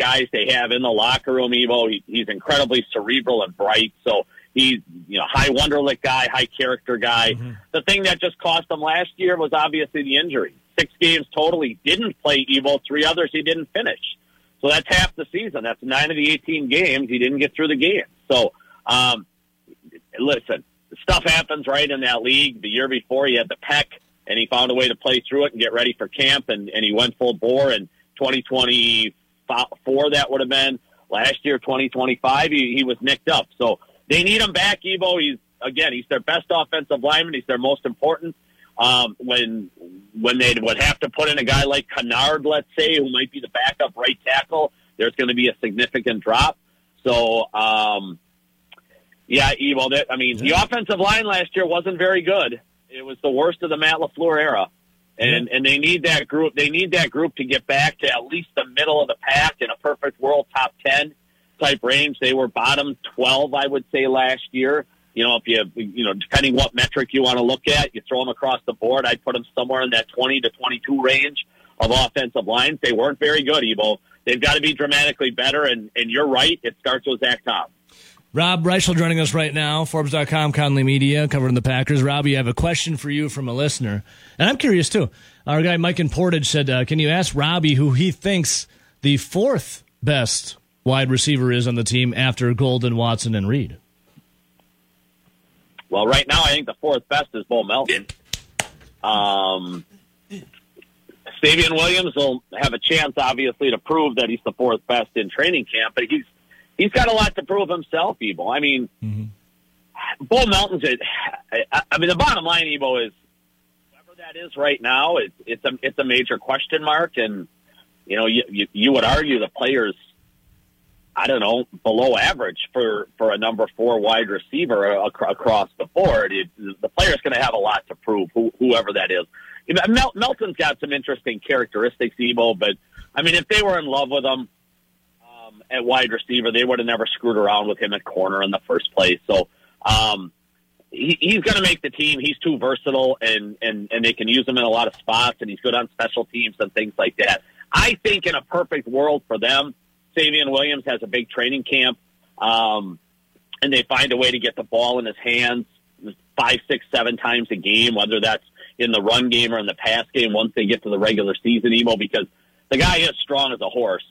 guys they have in the locker room, Evo. He's incredibly cerebral and bright. So he's high Wonderlic guy, high character guy. Mm-hmm. The thing that just cost him last year was obviously the injury. 6 games total he didn't play, Evo. 3 others he didn't finish. So that's half the season. That's 9 of the 18 games he didn't get through the game. So listen, stuff happens right in that league. The year before he had the pec, and he found a way to play through it and get ready for camp, and he went full bore. And 2024 that would have been. Last year, 2025, he was nicked up. So they need him back, Evo. He's their best offensive lineman. He's their most important. When they would have to put in a guy like Kennard, let's say, who might be the backup right tackle, there's going to be a significant drop. So, Evo, the offensive line last year wasn't very good. It was the worst of the Matt LaFleur era. And they need that group. They need that group to get back to at least the middle of the pack in a perfect world top 10 type range. They were bottom 12, I would say, last year. If you depending what metric you want to look at, you throw them across the board. I'd put them somewhere in that 20 to 22 range of offensive lines. They weren't very good, Evo. They've got to be dramatically better. And you're right. It starts with Zach Tom. Rob Reichel joining us right now, Forbes.com, Conley Media, covering the Packers. Robbie, I have a question for you from a listener, and I'm curious too. Our guy Mike in Portage said, can you ask Robbie who he thinks the 4th best wide receiver is on the team after Golden, Watson, and Reed? Well, right now I think the 4th best is Bo Melton. Savion Williams will have a chance, obviously, to prove that he's the 4th best in training camp, but he's got a lot to prove himself, Evo. I mean, Bo Melton's the bottom line, Evo, is whoever that is right now, it's a major question mark. And, you would argue the player's, below average for a number 4 wide receiver across the board. The player's going to have a lot to prove, whoever that is. Melton's got some interesting characteristics, Evo, but, if they were in love with him, at wide receiver, they would have never screwed around with him at corner in the first place. So he's going to make the team. He's too versatile, and they can use him in a lot of spots, and he's good on special teams and things like that. I think in a perfect world for them, Savion Williams has a big training camp, and they find a way to get the ball in his hands 5, 6, 7 times a game, whether that's in the run game or in the pass game once they get to the regular season, Emo, because the guy is strong as a horse.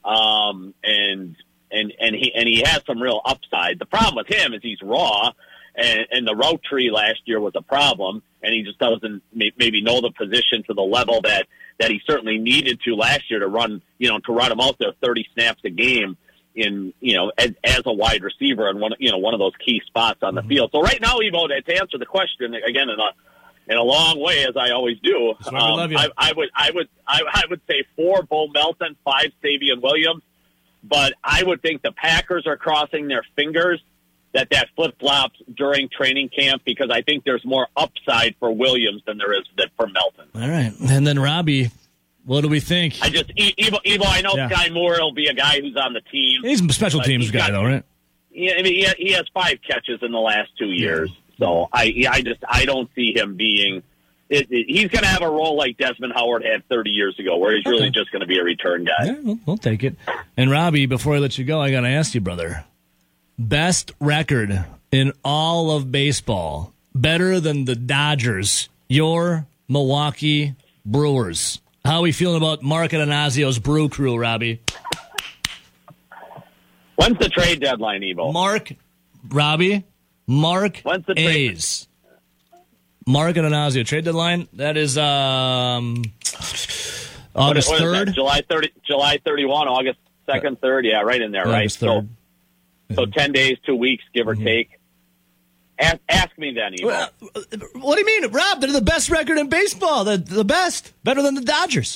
And he has some real upside. The problem with him is he's raw, and the route tree last year was a problem, and he just doesn't maybe know the position to the level that he certainly needed to last year to run him out there 30 snaps a game as a wide receiver and one of those key spots on the field. So right now, Evo, to answer the question again in a long way, as I always do, I would say 4 Bo Melton, 5 Savion Williams, but I would think the Packers are crossing their fingers that flip-flops during training camp, because I think there's more upside for Williams than there is for Melton. All right. And then Robbie, what do we think? Evo, I know Sky Moore will be a guy who's on the team. He's a special teams guy, though, right? Yeah, he has 5 catches in the last 2 years. So I don't see him being. He's going to have a role like Desmond Howard had 30 years ago, where he's really just going to be a return guy. Yeah, we'll take it. And Robbie, before I let you go, I got to ask you, brother, best record in all of baseball, better than the Dodgers, your Milwaukee Brewers. How are we feeling about Mark Adonasio's Brew Crew, Robbie? When's the trade deadline, Evo? Mark When's the trade? A's. Mark Adonasio trade deadline. That is August 3rd. July 31, August 2nd, 3rd. Yeah, right in there, August right? 3rd. So 10 days, 2 weeks, give or take. Ask me then, Evo. Well, what do you mean, Rob? They're the best record in baseball. The best. Better than the Dodgers.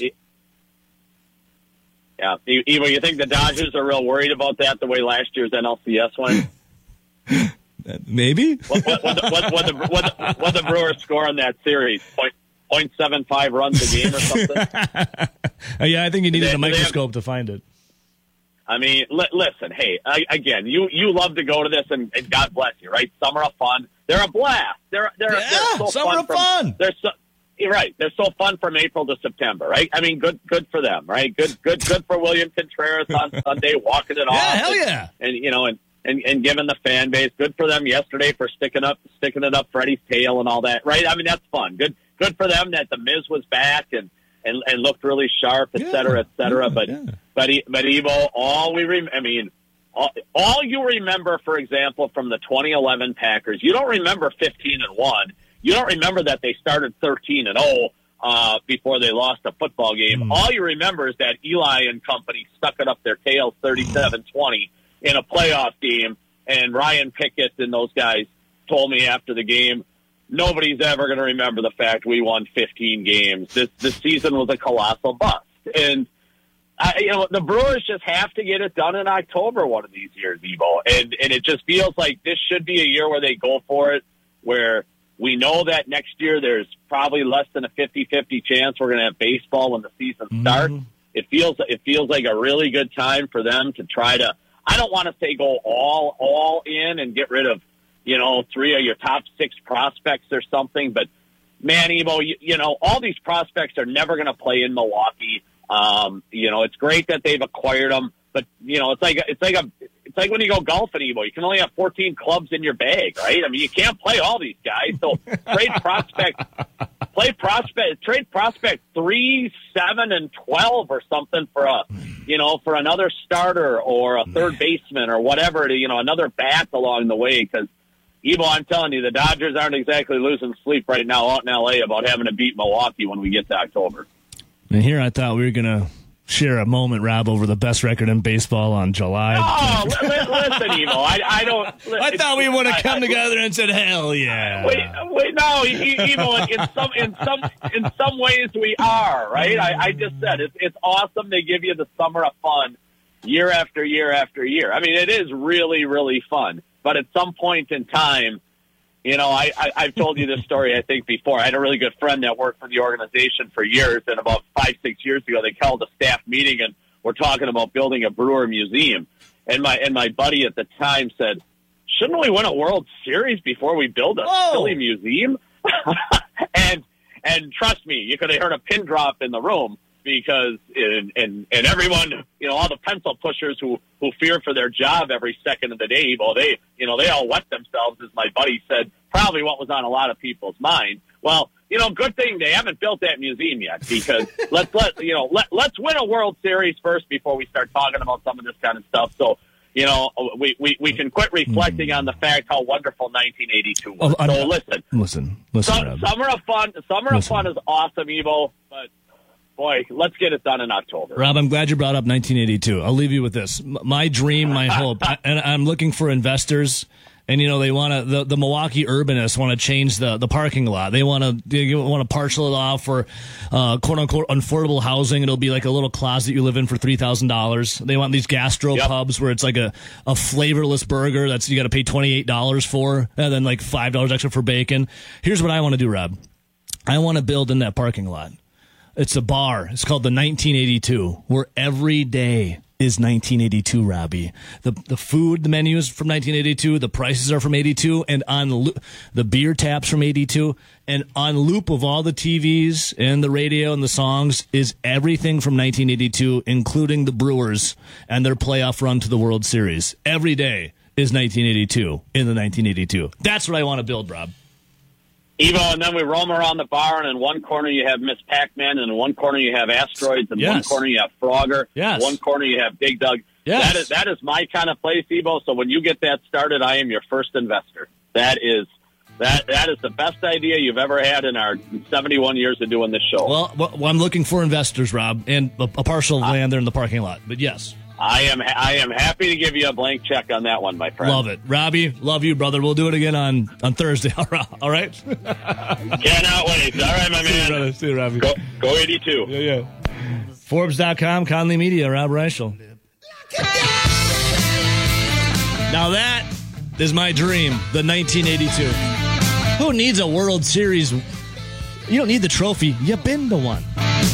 Yeah. Evo, you think the Dodgers are real worried about that the way last year's NLCS went? Maybe. What the Brewers score in that series? 0.75 runs a game or something? Yeah, I think you needed a microscope to find it. I mean, listen, hey, again, you love to go to this, and God bless you, right? Summer of fun. They're a blast. They're so summer of fun. You're right. They're so fun from April to September, right? I mean, good for them, right? Good for William Contreras on Sunday, walking it off. Hell yeah. And giving the fan base. Good for them yesterday for sticking it up Freddie's tail and all that, right? I mean, that's fun. Good for them that the Miz was back and looked really sharp, et cetera, et cetera. But Evo, all you remember, for example, from the 2011 Packers, you don't remember 15-1. You don't remember that they started 13-0 before they lost a football game. All you remember is that Eli and company stuck it up their tails 37-20 in a playoff game, and Ryan Pickett and those guys told me after the game, nobody's ever going to remember the fact we won 15 games. This season was a colossal bust. And the Brewers just have to get it done in October one of these years, Evo. And it just feels like this should be a year where they go for it, where we know that next year there's probably less than a 50-50 chance we're going to have baseball when the season starts. It feels like a really good time for them to try to, I don't want to say go all in and get rid of, 3 of your top 6 prospects or something. But, man, Evo, all these prospects are never going to play in Milwaukee. It's great that they've acquired them, but it's like when you go golfing, Evo. You can only have 14 clubs in your bag, right? I mean, you can't play all these guys. So trade prospect 3, 7, and 12 or something for another starter or a third baseman or whatever to another bat along the way. Because Evo, I'm telling you, the Dodgers aren't exactly losing sleep right now out in LA about having to beat Milwaukee when we get to October. And here I thought we were going to share a moment, Rob, over the best record in baseball on July. Oh, listen, Evo, I don't. I thought we would have come together and said, "Hell yeah!" Wait, no, Evo. In some ways, we are right. I just said it's awesome. They give you the summer of fun, year after year after year. I mean, it is really, really fun. But at some point in time, I've told you this story, I think, before. I had a really good friend that worked for the organization for years, and about 5-6 years ago, they called a staff meeting, and we're talking about building a Brewer museum. And my buddy at the time said, "Shouldn't we win a World Series before we build a silly museum?" and trust me, you could have heard a pin drop in the room, because and everyone, all the pencil pushers who fear for their job every second of the day, well, they all wet themselves, as my buddy said, probably what was on a lot of people's mind. Well, good thing they haven't built that museum yet, because let's win a World Series first before we start talking about some of this kind of stuff. So, we can quit reflecting on the fact how wonderful 1982 was. Listen, Summer of fun is awesome, Evo, but boy, let's get it done in October. Rob, I'm glad you brought up 1982. I'll leave you with this. My dream, my hope, and I'm looking for investors. And they want to, the Milwaukee urbanists want to change the parking lot. They want to parcel it off for quote unquote affordable housing. It'll be like a little closet you live in for $3,000. They want these gastro pubs where it's like a flavorless burger that's you got to pay $28 for, and then like $5 extra for bacon. Here's what I want to do, Rob. I want to build in that parking lot. It's a bar. It's called the 1982, where every day is 1982, Robbie. The food, the menu is from 1982. The prices are from 82, and on the beer taps from 82, and on loop of all the TVs and the radio and the songs is everything from 1982, including the Brewers and their playoff run to the World Series. Every day is 1982 in the 1982. That's what I want to build, Rob. Evo, and then we roam around the bar, and in one corner you have Miss Pac-Man, and in one corner you have Asteroids, and in one corner you have Frogger, in one corner you have Big Doug. Yes. That is my kind of place, Evo. So when you get that started, I am your first investor. That is the best idea you've ever had in our 71 years of doing this show. Well, I'm looking for investors, Rob, and a parcel of land there in the parking lot. But yes. I am happy to give you a blank check on that one, my friend. Love it. Robbie, love you, brother. We'll do it again on Thursday. All right? Cannot wait. All right, my man. See you, Robbie. Go 82. Yeah. Forbes.com, Conley Media, Rob Reichel. Now that is my dream, the 1982. Who needs a World Series? You don't need the trophy. You've been to one.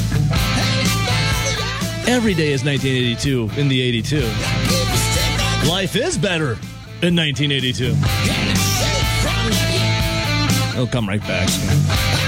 Every day is 1982 in the 82. Life is better in 1982. It'll come right back.